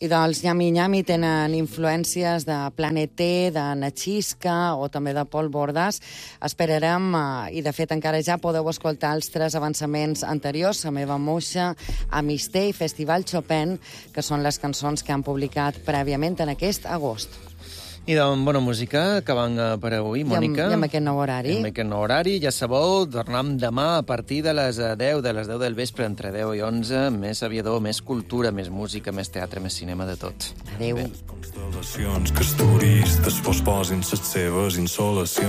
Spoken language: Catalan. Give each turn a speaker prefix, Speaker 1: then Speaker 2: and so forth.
Speaker 1: I dels Nyami Nyami tenen influències de Planet T, de Natxisca o també de Pol Bordas. Esperarem, i de fet encara ja podeu escoltar els 3 avançaments anteriors, La meva moixa, Amisté i Festival Chopin, que són les cançons que han publicat prèviament en aquest agost.
Speaker 2: I de bona música, acabant per avui, Mònica.
Speaker 1: I amb aquest nou horari.
Speaker 2: I amb aquest nou horari, ja sabeu, tornem demà a partir de les 10, del vespre, entre 10 i 11, més aviador, més cultura, més música, més teatre, més cinema, de tot.
Speaker 1: Adéu.
Speaker 3: Constel·lacions que els turistes posposin les seves insolacions.